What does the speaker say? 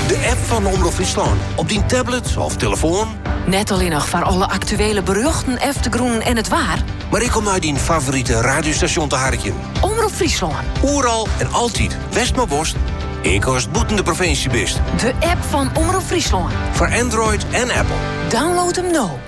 De app van Omroep Friesland. Op die tablet of telefoon. Net alleen nog voor alle actuele beruchten, eftergroen en het waar. Maar ik kom uit die favoriete radiostation te harken. Omroep Friesland. Oeral en altijd. West maar worst. Ik was boeten de provincie best. De app van Omroep Friesland. Voor Android en Apple. Download hem nou.